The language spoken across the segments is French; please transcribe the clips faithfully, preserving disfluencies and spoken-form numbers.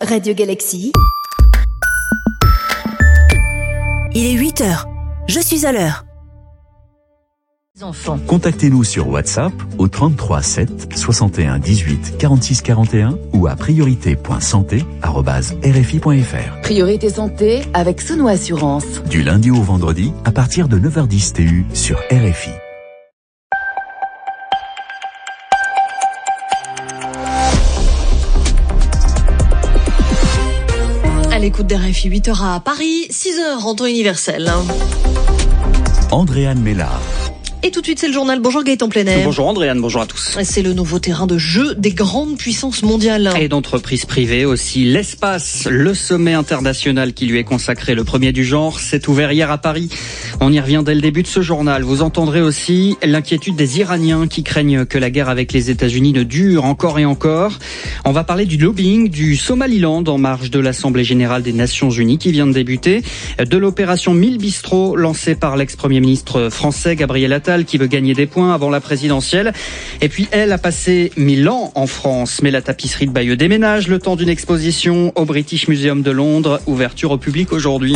Radio Galaxy. Il est huit heures. Je suis à l'heure. Enfants. Contactez-nous sur WhatsApp au trente-trois sept soixante et un dix-huit quarante-six quarante et un ou à priorité point santé arobase r f i point f r. Priorité santé avec Sono Assurance. Du lundi au vendredi à partir de neuf heures dix T U sur R F I. À l'écoute d'R F I, huit heures à Paris, six heures en temps universel. Andréane Mélard. Et tout de suite, c'est le journal. Bonjour Gaëtan Plenel. Bonjour Andréane, bonjour à tous. C'est le nouveau terrain de jeu des grandes puissances mondiales. Et d'entreprises privées aussi. L'espace, le sommet international qui lui est consacré, le premier du genre, s'est ouvert hier à Paris. On y revient dès le début de ce journal. Vous entendrez aussi l'inquiétude des Iraniens qui craignent que la guerre avec les États-Unis ne dure encore et encore. On va parler du lobbying du Somaliland en marge de l'Assemblée générale des Nations Unies qui vient de débuter. De l'opération mille bistrots lancée par l'ex-premier ministre français Gabriel Attal qui veut gagner des points avant la présidentielle. Et puis elle a passé mille ans en France. Mais la tapisserie de Bayeux déménage le temps d'une exposition au British Museum de Londres. Ouverture au public aujourd'hui.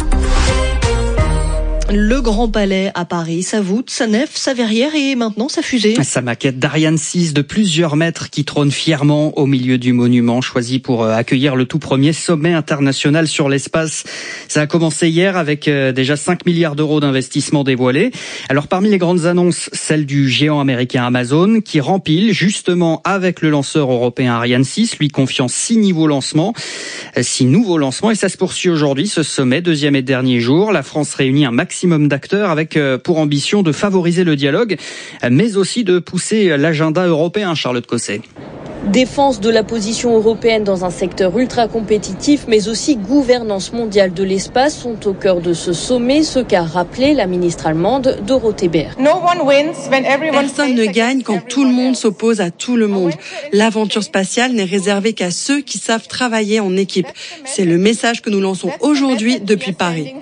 Le Grand Palais à Paris, sa voûte, sa nef, sa verrière et maintenant sa fusée. Sa maquette d'Ariane six de plusieurs mètres qui trône fièrement au milieu du monument choisi pour accueillir le tout premier sommet international sur l'espace. Ça a commencé hier avec déjà cinq milliards d'euros d'investissement dévoilés. Alors parmi les grandes annonces, celle du géant américain Amazon qui rempile justement avec le lanceur européen Ariane six, lui confiant six niveaux lancements, six nouveaux lancements et ça se poursuit aujourd'hui ce sommet, deuxième et dernier jour. La France réunit un maximum d'acteurs avec pour ambition de favoriser le dialogue, mais aussi de pousser l'agenda européen, Charlotte Cosset. Défense de la position européenne dans un secteur ultra compétitif, mais aussi gouvernance mondiale de l'espace sont au cœur de ce sommet, ce qu'a rappelé la ministre allemande Dorothee Bär. Personne ne gagne quand tout le monde s'oppose à tout le monde. L'aventure spatiale n'est réservée qu'à ceux qui savent travailler en équipe. C'est le message que nous lançons aujourd'hui depuis Paris.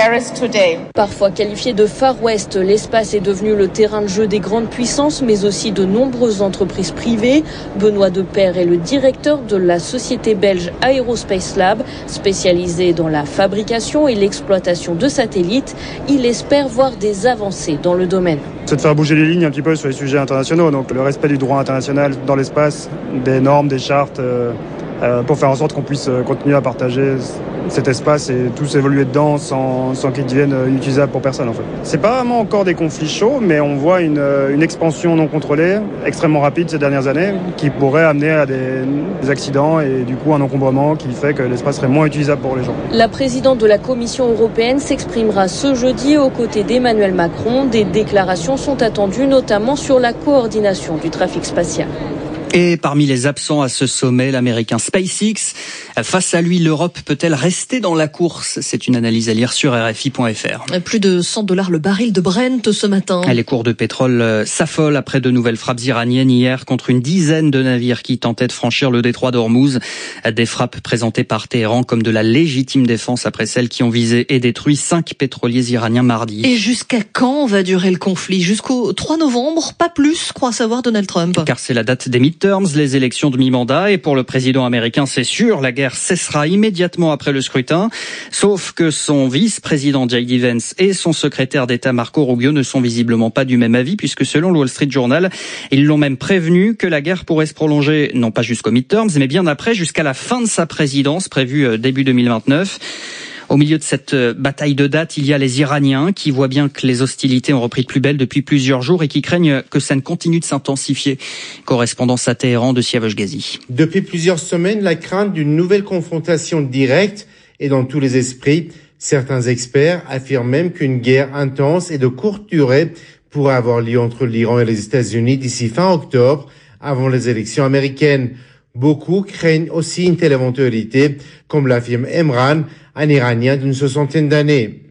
Parfois qualifié de Far West, l'espace est devenu le terrain de jeu des grandes puissances, mais aussi de nombreuses entreprises privées. Benoît de Père est le directeur de la société belge Aerospace Lab, spécialisée dans la fabrication et l'exploitation de satellites. Il espère voir des avancées dans le domaine. C'est de faire bouger les lignes un petit peu sur les sujets internationaux, donc le respect du droit international dans l'espace, des normes, des chartes, euh, euh, pour faire en sorte qu'on puisse euh, continuer à partager cet espace et tous évoluer dedans sans, sans qu'il devienne inutilisable pour personne en fait. C'est pas vraiment encore des conflits chauds, mais on voit une, une expansion non contrôlée, extrêmement rapide ces dernières années, qui pourrait amener à des, des accidents et du coup un encombrement qui fait que l'espace serait moins utilisable pour les gens. La présidente de la Commission européenne s'exprimera ce jeudi aux côtés d'Emmanuel Macron. Des déclarations sont attendues notamment sur la coordination du trafic spatial. Et parmi les absents à ce sommet, l'américain SpaceX. Face à lui, l'Europe peut-elle rester dans la course? C'est une analyse à lire sur R F I point F R. Plus de cent dollars le baril de Brent ce matin. Les cours de pétrole s'affolent après de nouvelles frappes iraniennes hier contre une dizaine de navires qui tentaient de franchir le détroit d'Ormuz. Des frappes présentées par Téhéran comme de la légitime défense après celles qui ont visé et détruit cinq pétroliers iraniens mardi. Et jusqu'à quand va durer le conflit? Jusqu'au trois novembre? Pas plus, croit savoir Donald Trump. Car c'est la date des midterms, les élections de mi-mandat, et pour le président américain, c'est sûr, la guerre cessera immédiatement après le scrutin, sauf que son vice-président J D Vance et son secrétaire d'État Marco Rubio ne sont visiblement pas du même avis, puisque selon le Wall Street Journal, ils l'ont même prévenu que la guerre pourrait se prolonger, non pas jusqu'au midterms, mais bien après, jusqu'à la fin de sa présidence, prévue début deux mille vingt-neuf. Au milieu de cette bataille de date, il y a les Iraniens qui voient bien que les hostilités ont repris de plus belle depuis plusieurs jours et qui craignent que ça ne continue de s'intensifier. Correspondance à Téhéran de Siavash Ghazi. Depuis plusieurs semaines, la crainte d'une nouvelle confrontation directe est dans tous les esprits. Certains experts affirment même qu'une guerre intense et de courte durée pourrait avoir lieu entre l'Iran et les États-Unis d'ici fin octobre, avant les élections américaines. Beaucoup craignent aussi une telle éventualité, comme l'affirme Emran, un Iranien d'une soixantaine d'années.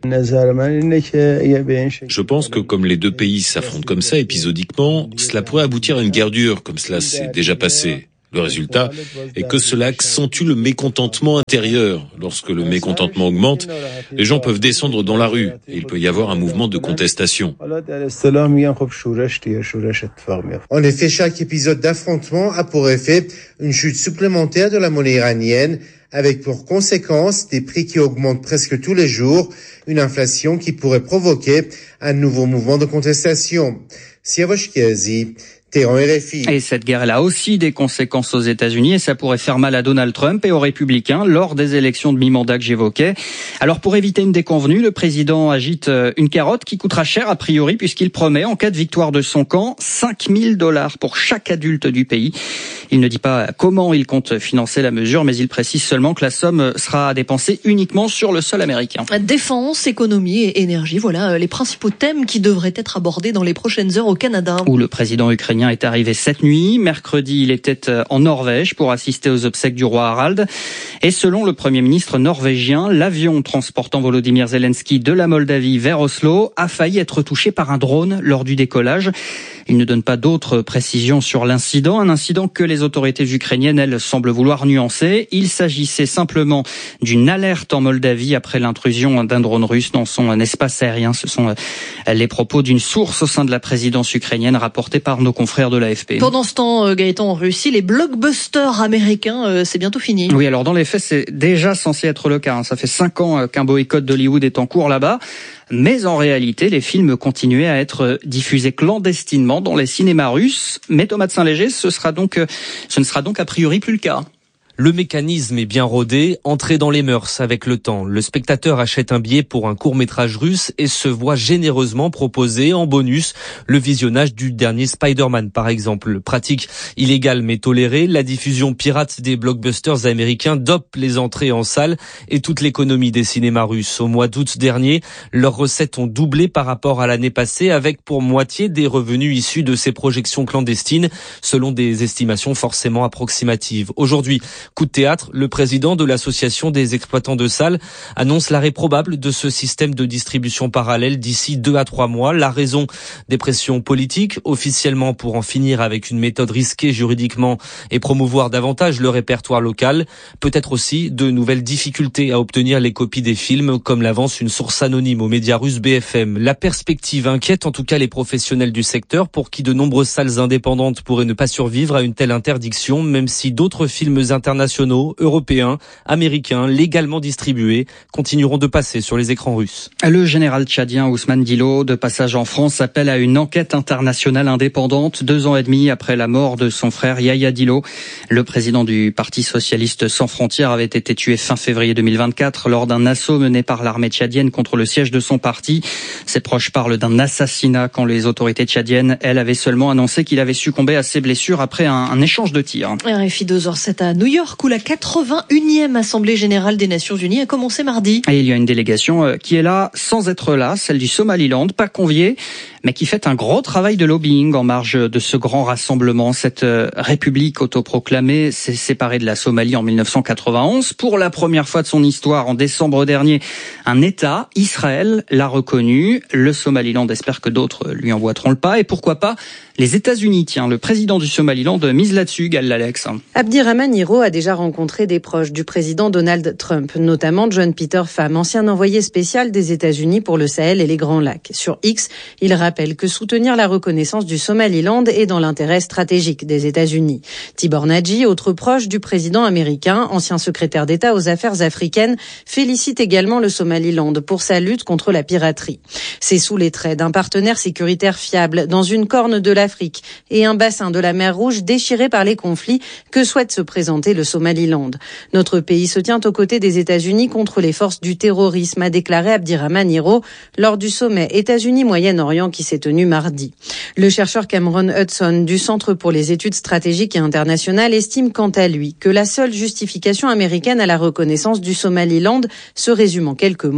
Je pense que comme les deux pays s'affrontent comme ça épisodiquement, cela pourrait aboutir à une guerre dure, comme cela s'est déjà passé. Le résultat est que cela accentue le mécontentement intérieur. Lorsque le mécontentement augmente, les gens peuvent descendre dans la rue et il peut y avoir un mouvement de contestation. En effet, chaque épisode d'affrontement a pour effet une chute supplémentaire de la monnaie iranienne, avec pour conséquence des prix qui augmentent presque tous les jours, une inflation qui pourrait provoquer un nouveau mouvement de contestation. Siavash Kiazi, Téhéran, R F I. Et cette guerre, elle a aussi des conséquences aux États-Unis et ça pourrait faire mal à Donald Trump et aux républicains lors des élections de mi-mandat que j'évoquais. Alors pour éviter une déconvenue, le président agite une carotte qui coûtera cher a priori puisqu'il promet, en cas de victoire de son camp, cinq mille dollars pour chaque adulte du pays. Il ne dit pas comment il compte financer la mesure, mais il précise seulement que la somme sera dépensée uniquement sur le sol américain. Défense, économie et énergie, voilà les principaux thèmes qui devraient être abordés dans les prochaines heures au Canada. Où le président ukrainien est arrivé cette nuit. Mercredi, il était en Norvège pour assister aux obsèques du roi Harald. Et selon le Premier ministre norvégien, l'avion transportant Volodymyr Zelensky de la Moldavie vers Oslo a failli être touché par un drone lors du décollage. Il ne donne pas d'autres précisions sur l'incident, un incident que les autorités ukrainiennes, elles, semblent vouloir nuancer. Il s'agissait simplement d'une alerte en Moldavie après l'intrusion d'un drone russe dans son espace aérien. Ce sont les propos d'une source au sein de la présidence ukrainienne rapportés par nos confrères de l'A F P. Pendant ce temps, Gaëtan, en Russie, les blockbusters américains, euh, c'est bientôt fini. Oui, alors dans les faits, c'est déjà censé être le cas. Ça fait cinq ans qu'un boycott d'Hollywood est en cours là-bas. Mais en réalité, les films continuaient à être diffusés clandestinement dans les cinémas russes. Mais Thomas de Saint-Léger, ce sera donc, ce ne sera donc a priori plus le cas. Le mécanisme est bien rodé, entré dans les mœurs avec le temps. Le spectateur achète un billet pour un court-métrage russe et se voit généreusement proposer en bonus le visionnage du dernier Spider-Man, par exemple. Pratique illégale mais tolérée, la diffusion pirate des blockbusters américains dope les entrées en salle et toute l'économie des cinémas russes. Au mois d'août dernier, leurs recettes ont doublé par rapport à l'année passée, avec pour moitié des revenus issus de ces projections clandestines, selon des estimations forcément approximatives. Aujourd'hui, coup de théâtre, le président de l'association des exploitants de salles annonce l'arrêt probable de ce système de distribution parallèle d'ici deux à trois mois. La raison, des pressions politiques, officiellement pour en finir avec une méthode risquée juridiquement et promouvoir davantage le répertoire local. Peut-être aussi de nouvelles difficultés à obtenir les copies des films, comme l'avance une source anonyme aux médias russes B F M. La perspective inquiète en tout cas les professionnels du secteur, pour qui de nombreuses salles indépendantes pourraient ne pas survivre à une telle interdiction, même si d'autres films internationaux nationaux, européens, américains, légalement distribués, continueront de passer sur les écrans russes. Le général tchadien Ousmane Dilo, de passage en France, appelle à une enquête internationale indépendante, deux ans et demi après la mort de son frère Yahya Dilo. Le président du Parti socialiste sans frontières avait été tué fin février deux mille vingt-quatre lors d'un assaut mené par l'armée tchadienne contre le siège de son parti. Ses proches parlent d'un assassinat quand les autorités tchadiennes, elles, avaient seulement annoncé qu'il avait succombé à ses blessures après un, un échange de tirs. R F I deux heures sept à New York, où la quatre-vingt-unième Assemblée générale des Nations unies a commencé mardi. Et il y a une délégation qui est là sans être là, celle du Somaliland, pas conviée, mais qui fait un gros travail de lobbying en marge de ce grand rassemblement. Cette république autoproclamée s'est séparée de la Somalie en mille neuf cent quatre-vingt-onze. Pour la première fois de son histoire, en décembre dernier, un État, Israël, l'a reconnu. Le Somaliland espère que d'autres lui emboîteront le pas. Et pourquoi pas les États-Unis. Tiens, le président du Somaliland mise là-dessus, Gal Lalex. Abdirahman Hiro a déjà rencontré des proches du président Donald Trump, notamment John Peter Pham, ancien envoyé spécial des États-Unis pour le Sahel et les Grands Lacs. Sur X, il rappelle que soutenir la reconnaissance du Somaliland est dans l'intérêt stratégique des États-Unis. Tibor Nagy, autre proche du président américain, ancien secrétaire d'État aux affaires africaines, félicite également le Somaliland pour sa lutte contre la piraterie. C'est sous les traits d'un partenaire sécuritaire fiable dans une corne de l'Afrique et un bassin de la mer Rouge déchiré par les conflits que souhaite se présenter le Somaliland. Notre pays se tient aux côtés des États-Unis contre les forces du terrorisme, a déclaré Abdirahman Hiro lors du sommet États-Unis-Moyen-Orient qui s'est tenu mardi. Le chercheur Cameron Hudson du Centre pour les études stratégiques et internationales estime quant à lui que la seule justification américaine à la reconnaissance du Somaliland se résume en quelques mots: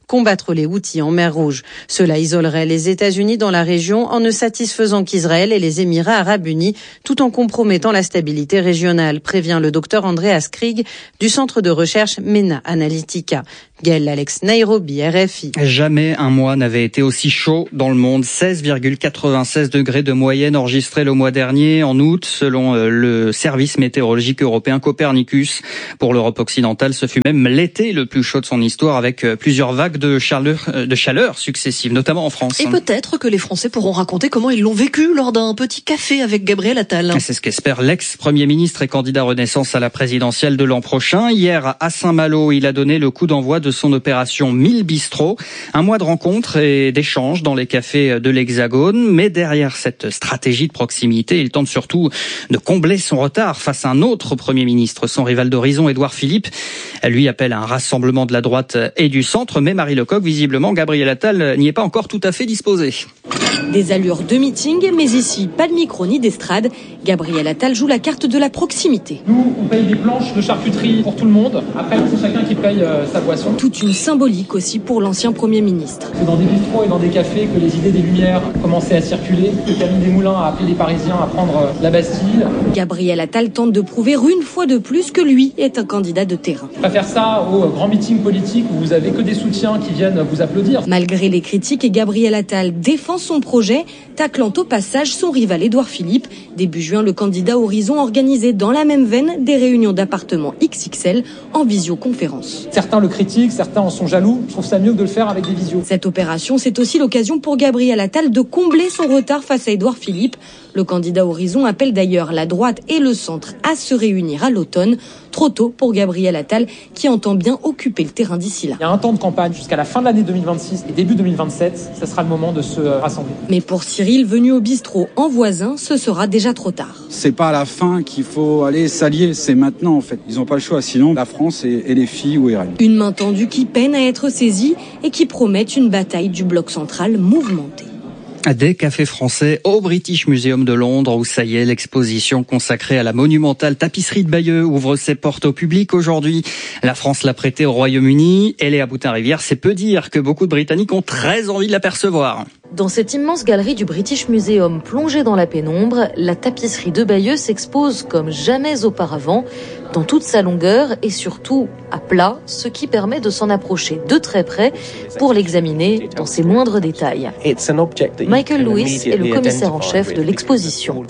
combattre les Houthis en mer Rouge. Cela isolerait les États-Unis dans la région en ne satisfaisant qu'Israël et les Émirats arabes unis, tout en compromettant la stabilité régionale, prévient le docteur Andreas Krieg du centre de recherche MENA Analytica. Gaël Alex, Nairobi, R F I. Jamais un mois n'avait été aussi chaud dans le monde. seize virgule quatre-vingt-seize degrés de moyenne enregistrés le mois dernier, en août, selon le service météorologique européen Copernicus. Pour l'Europe occidentale, ce fut même l'été le plus chaud de son histoire, avec plusieurs vagues de chaleur, de chaleur successives, notamment en France. Et peut-être que les Français pourront raconter comment ils l'ont vécu lors d'un petit café avec Gabriel Attal. C'est ce qu'espère l'ex-premier ministre et candidat Renaissance à la présidentielle de l'an prochain. Hier, à Saint-Malo, il a donné le coup d'envoi de son opération mille bistrots. Un mois de rencontres et d'échanges dans les cafés de l'Hexagone. Mais derrière cette stratégie de proximité, il tente surtout de combler son retard face à un autre Premier ministre, son rival d'horizon, Édouard Philippe. Lui appelle à un rassemblement de la droite et du centre. Mais Marie Lecoq, visiblement, Gabriel Attal n'y est pas encore tout à fait disposé. Des allures de meeting, mais ici, pas de micro ni d'estrade. Gabriel Attal joue la carte de la proximité. Nous, on paye des planches de charcuterie pour tout le monde. Après, c'est chacun qui paye euh, sa boisson. Toute une symbolique aussi pour l'ancien Premier ministre. C'est dans des bistrots et dans des cafés que les idées des Lumières commençaient à circuler, que Camille Desmoulins a appelé les Parisiens à prendre la Bastille. Gabriel Attal tente de prouver une fois de plus que lui est un candidat de terrain. Je préfère ça au grand meeting politique où vous avez que des soutiens qui viennent vous applaudir. Malgré les critiques, Gabriel Attal défend son projet, taclant au passage son rival Édouard Philippe. Début juin, le candidat Horizon organisait dans la même veine des réunions d'appartements X X L en visioconférence. Certains le critiquent, certains en sont jaloux. Je trouve ça mieux que de le faire avec des visios. Cette opération, c'est aussi l'occasion pour Gabriel Attal de combler son retard face à Édouard Philippe. Le candidat Horizon appelle d'ailleurs la droite et le centre à se réunir à l'automne. Trop tôt pour Gabriel Attal, qui entend bien occuper le terrain d'ici là. Il y a un temps de campagne jusqu'à la fin de l'année deux mille vingt-six et début deux mille vingt-sept. Ça sera le moment de se rassembler. Mais pour Cyril, venu au bistrot en voisin, ce sera déjà trop tard. C'est pas à la fin qu'il faut aller s'allier, c'est maintenant en fait. Ils n'ont pas le choix, sinon la France et, et les filles ou Irène. Une main tendue qui peine à être saisie et qui promet une bataille du bloc central mouvementée. Des cafés français au British Museum de Londres, où ça y est, l'exposition consacrée à la monumentale tapisserie de Bayeux ouvre ses portes au public aujourd'hui. La France l'a prêtée au Royaume-Uni et Léa Boutin-Rivière, c'est peu dire que beaucoup de Britanniques ont très envie de l'apercevoir. Dans cette immense galerie du British Museum plongée dans la pénombre, la tapisserie de Bayeux s'expose comme jamais auparavant, dans toute sa longueur et surtout à plat, ce qui permet de s'en approcher de très près pour l'examiner dans ses moindres détails. Michael Lewis est le commissaire en chef de l'exposition.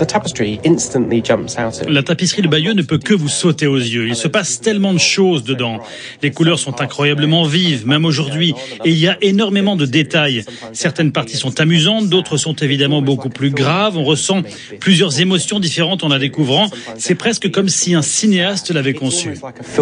La tapisserie de Bayeux ne peut que vous sauter aux yeux. Il se passe tellement de choses dedans. Les couleurs sont incroyablement vives, même aujourd'hui, et il y a énormément de détails. Certaines parties sont amusantes, d'autres sont évidemment beaucoup plus graves. On ressent plusieurs émotions différentes en la découvrant. C'est presque comme si un cinéaste l'avait conçu.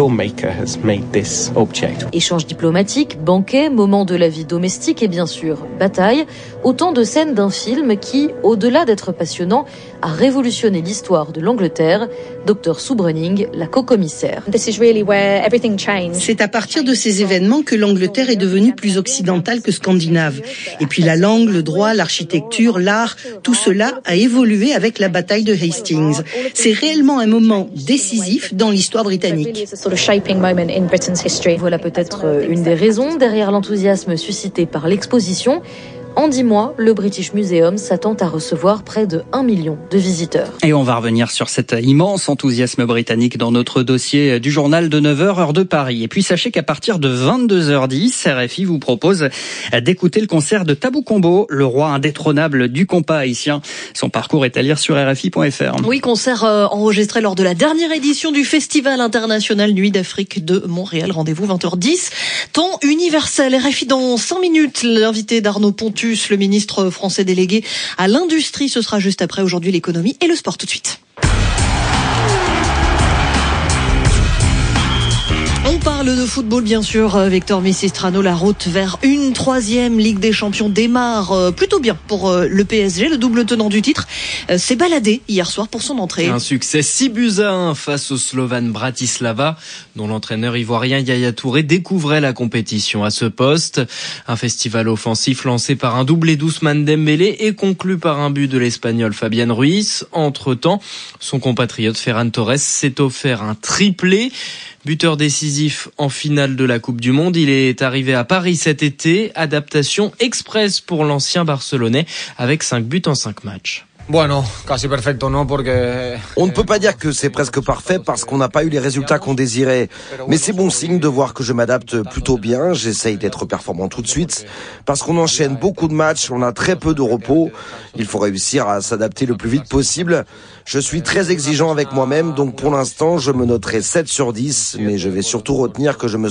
Échanges diplomatiques, banquets, moments de la vie domestique et bien sûr bataille, autant de scènes d'un film qui, au-delà d'être passionnant, a révolutionné l'histoire de l'Angleterre. Docteur Sue Browning, la co-commissaire. C'est à partir de ces événements que l'Angleterre est devenue plus occidentale que scandinave. Et puis la langue, le droit, l'architecture, l'art, tout cela a évolué avec la bataille de Hastings. C'est réellement un moment décisif dans l'histoire britannique. Voilà peut-être une des raisons derrière l'enthousiasme suscité par l'exposition. En dix mois, le British Museum s'attend à recevoir près de un million de visiteurs. Et on va revenir sur cet immense enthousiasme britannique dans notre dossier du journal de neuf heures, heure de Paris. Et puis sachez qu'à partir de vingt-deux heures dix, R F I vous propose d'écouter le concert de Tabou Combo, le roi indétrônable du compas haïtien. Son parcours est à lire sur R F I point F R. Oui, concert euh, enregistré lors de la dernière édition du Festival international Nuit d'Afrique de Montréal. Rendez-vous vingt heures dix. Temps universel. R F I dans cinq minutes. L'invité d'Arnaud Pontus, le ministre français délégué à l'industrie. Ce sera juste après. Aujourd'hui, l'économie et le sport tout de suite. On parle de football, bien sûr. Victor Messistrano, la route vers une troisième Ligue des Champions démarre plutôt bien pour le P S G. Le double tenant du titre s'est baladé hier soir pour son entrée. Un succès six buts à un face au Slovan Bratislava, dont l'entraîneur ivoirien Yaya Touré découvrait la compétition à ce poste. Un festival offensif lancé par un doublé d'Ousmane Dembélé et conclu par un but de l'Espagnol Fabián Ruiz. Entre-temps, son compatriote Ferran Torres s'est offert un triplé. Buteur décisif en finale de la Coupe du Monde, il est arrivé à Paris cet été. Adaptation express pour l'ancien Barcelonais avec cinq buts en cinq matchs. Bueno, casi perfecto, no, porque... On ne peut pas dire que c'est presque parfait parce qu'on n'a pas eu les résultats qu'on désirait. Mais c'est bon signe de voir que je m'adapte plutôt bien. J'essaye d'être performant tout de suite parce qu'on enchaîne beaucoup de matchs, on a très peu de repos. Il faut réussir à s'adapter le plus vite possible. Je suis très exigeant avec moi-même, donc pour l'instant, je me noterai sept sur dix, mais je vais surtout retenir que je me